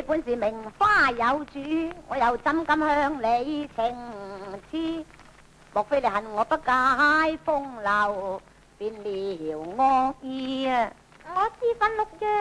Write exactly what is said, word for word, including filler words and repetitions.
本是名花有主，我又怎敢向你情痴？莫非你恨我不解風流，變了惡意啊！ 我知分六約，